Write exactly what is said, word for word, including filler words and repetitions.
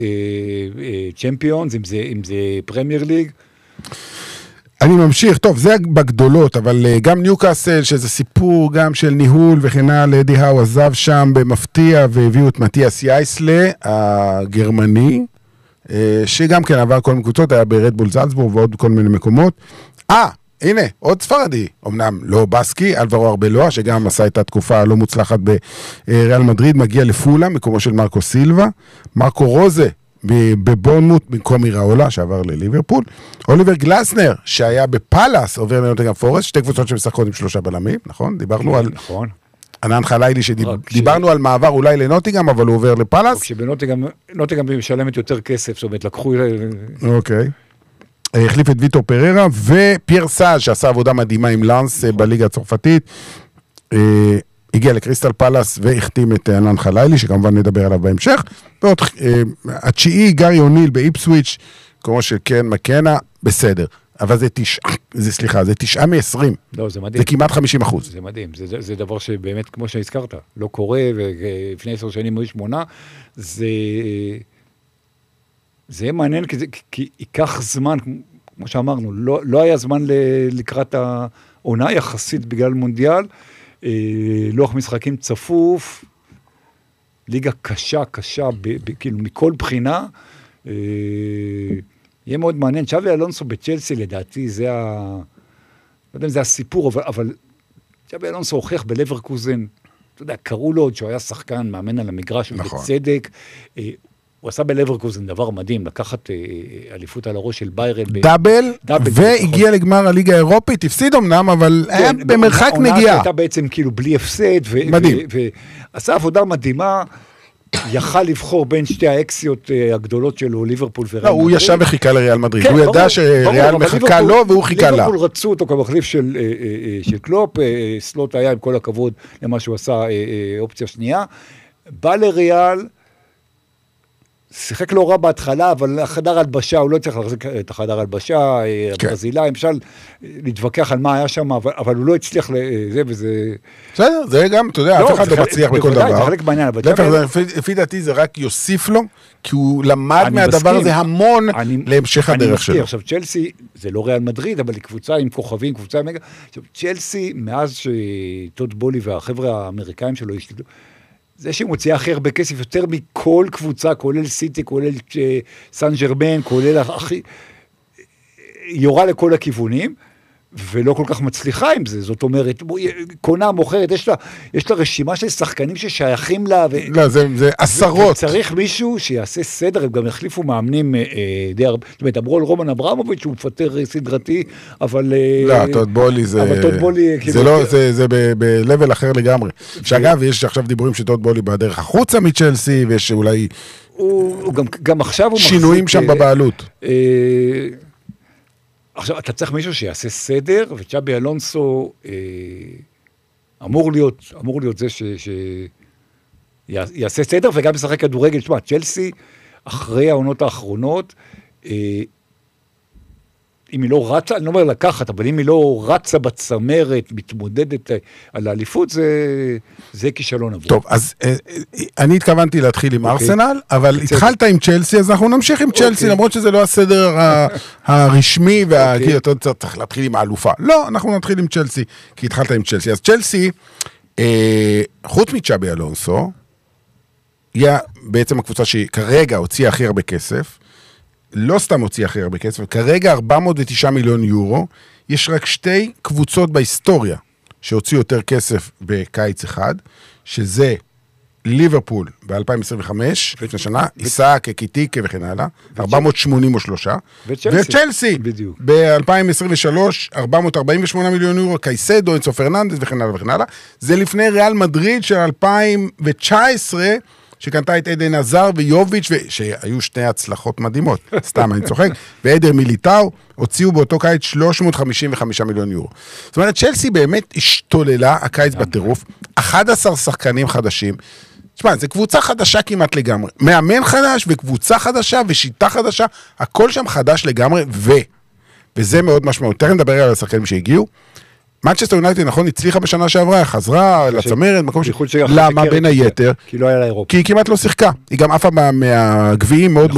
צ'מפיונס, אם זה פרמייר ליג. אני ממשיך, טוב, זה בגדולות, אבל גם ניוקאסל, שזה סיפור גם של ניהול וכן הלאה, אדי האו עזב שם במפתיע, והביאו את מתיאס יייסלה, הגרמני, שגם כן עבר כל מיני קבוצות, היה ברדבול זלצבורג ועוד כל מיני מקומות. אה, הנה, עוד ספרדי, אמנם לא בסקי, אלברו ארבלואה, שגם עשה את התקופה הלא מוצלחת בריאל מדריד, מגיע לפולה, מקומו של מרקו סילבה, מרקו רוזה, בבורנמוט, במקום איראולה, שעבר לליברפול, אוליבר גלסנר, שהיה בפלאס, עובר לנוטינגהאם פורסט, שתי קבוצות שמשחקות עם שלושה בלמים, נכון? דיברנו על... נכון. ענן חלילי, שדיברנו על מעבר אולי לנוטינגהאם, אבל הוא עובר לפלאס. כשבנוטינגהאם משלמת יותר כסף, זאת אומרת, לקחו... אוקיי. החליף את ויטור פררה, ופייר סאז' שעשה עבודה מדהימה עם לאנס בליגה הצרפתית, הגיע לקריסטל פלאס והחתים את ענן חלילי, שכמובן נדבר עליו בהמשך. ועוד, התשיעי, גארי אוניל באיפסוויץ', כמו שכן מקנה, בסדר. אבל זה תשעה, זה סליחה, זה תשעה מ-עשרים. לא, זה מדהים. זה כמעט חמישים אחוז. זה מדהים, זה, זה דבר שבאמת, כמו שהזכרת, לא קורה, ולפני עשר שנים היו שמונה, זה... זה יהיה מעניין, כי, זה, כי ייקח זמן, כמו שאמרנו, לא, לא היה זמן ל, לקראת העונה יחסית בגלל מונדיאל, אה, לוח משחקים צפוף, ליגה קשה, קשה, ב, ב, כאילו מכל בחינה, אה, יהיה מאוד מעניין. צ'אבי אלונסו בצ'לסי, לדעתי, זה ה... לא יודע אם זה הסיפור, אבל, אבל צ'אבי אלונסו הוכיח בלברקוזן, אתה יודע, קראו לו עוד שהוא היה שחקן, מאמן על המגרש, נכון. בצדק, אה, הוא עשה בלברקוזן דבר מדהים, לקחת אליפות על הראש של ביירן. דאבל, והגיע לגמר הליגה האירופית, הפסיד אמנם, אבל היה במרחק נגיעה. העונה הייתה בעצם כאילו בלי הפסד, ועשה עבודה מדהימה, יכל לבחור בין שתי האקסיות הגדולות שלו, ליברפול וריאל מדריד. הוא ישב וחיכה לריאל מדריד, הוא ידע שריאל מחכה לו, והוא חיכה לה. ליברפול רצו אותו כמחליף של קלופ, סלוט היה עם כל הכבוד למה שהוא עשה אופציה שנייה, בא לריאל, שיחק לא רע בהתחלה, אבל החדר הלבשה, הוא לא צריך להחזיק את החדר הלבשה, הברזילאי, למשל, להתווכח על מה היה שם, אבל הוא לא הצליח לזה וזה... בסדר, זה גם, אתה יודע, אף אחד לא מצליח בכל דבר. זה חלק בעניין, אבל... לפי דעתי זה רק יוסיף לו, כי הוא למד מהדבר הזה המון להמשך הדרך שלו. עכשיו, צ'לסי, זה לא ריאל מדריד, אבל היא קבוצה עם כוכבים, קבוצה עם מגה. עכשיו, צ'לסי, מאז שטוד בולי והחבר'ה האמריקאים שלו השתדלו, זה שמוציאה הכי הרבה כסף יותר מכל קבוצה, כולל סיטי, כולל סן ג'רמן, כולל הכי... יורה לכל הכיוונים, ולא כל כך מצליחה עם זה. זאת אומרת, קונה, מוכרת, יש לה, יש לה רשימה של שחקנים ששייכים לה. ו... לא, זה, זה עשרות. וצריך מישהו שיעשה סדר, הם גם החליפו מאמנים אה, די הרבה. זאת אומרת, אמרו על רומן אברמוביץ' שהוא מפטר סדרתי, אבל... לא, טוד בולי זה... אבל טוד בולי... זה לא, זה, זה ב-level אחר לגמרי. שאגב, יש עכשיו דיבורים שטוד בולי בדרך החוצה מצ'לסי, ויש אולי... הוא גם, גם עכשיו הוא שינויים מחזיק, שם בבעלות. אה, עכשיו, אתה צריך מישהו שיעשה סדר, וצ'אבי אלונסו אה, אמור להיות, אמור להיות זה ש, ש, יעשה סדר, וגם ישחק כדורגל. תשמע, צ'לסי, אחרי העונות האחרונות, אה, אם היא לא רצה, אני לא אומר לקחת, אבל אם היא לא רצה בצמרת, מתמודדת על האליפות, זה, זה כישלון עבור. טוב, אז אני התכוונתי להתחיל עם ארסנל, אבל התחלת עם צ'לסי, אז אנחנו נמשיך עם צ'לסי, למרות שזה לא הסדר הרשמי, כי אתה צריך להתחיל עם האלופה. לא, אנחנו נתחיל עם צ'לסי, כי התחלת עם צ'לסי. אז צ'לסי, חוץ מצ'אבי אלונסו, היא בעצם הקבוצה שכרגע הוציאה הכי הרבה כסף, לא סתם הוציא הכי הרבה כסף, כרגע ארבע מאות ותשעה מיליון יורו, יש רק שתי קבוצות בהיסטוריה שהוציאו יותר כסף בקיץ אחד, שזה ליברפול ב-אלפיים עשרים וחמש, לפני שנה, איסאק, קיטיקה וכן הלאה, ארבע מאות שמונים ושלוש, וצ'לסי ב-אלפיים עשרים ושלוש, ארבע מאות ארבעים ושמונה מיליון יורו, קייסדו, אנסו פרננדס וכן הלאה וכן הלאה, זה לפני ריאל מדריד של אלפיים תשע עשרה, שקנתה את עדן עזר ויוביץ' שהיו שתי הצלחות מדהימות, סתם אני צוחק, ועדר מיליטאו, הוציאו באותו קיץ שלוש מאות חמישים וחמישה מיליון יורו. זאת אומרת, צ'לסי באמת השתוללה, הקיץ בטירוף, אחד עשר שחקנים חדשים, תשמע, זו קבוצה חדשה כמעט לגמרי, מאמן חדש וקבוצה חדשה ושיטה חדשה, הכל שם חדש לגמרי, ו, וזה מאוד משמעות. תכף נדבר על השחקנים שהגיעו, מנצ'סטר יונייטד, נכון, הצליחה בשנה שעברה, חזרה לצמרת, מקום ש... למה בין היתר? כי לא היה לה אירופה. כי היא כמעט לא שיחקה. היא גם אף מהגביעים מאוד